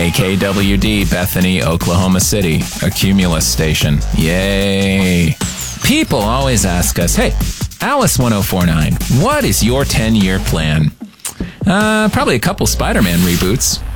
KKWD, Bethany, Oklahoma City, a Cumulus station. Yay! People always ask us, hey, Alice 1049, what is your 10-year plan? Probably a couple Spider-Man reboots.